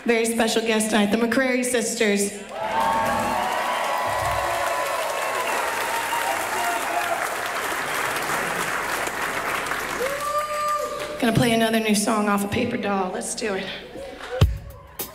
Very special guest tonight, the McCrary Sisters. Gonna play another new song off of Paper Doll. Let's do it.